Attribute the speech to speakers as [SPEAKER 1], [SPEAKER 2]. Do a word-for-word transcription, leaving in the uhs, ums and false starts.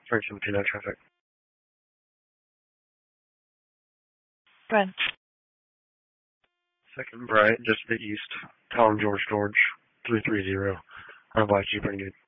[SPEAKER 1] Frank seventeen nine traffic.
[SPEAKER 2] Brent.
[SPEAKER 1] Second Bright, just to the east. Tom George George, three three zero. I'll invite you pretty good.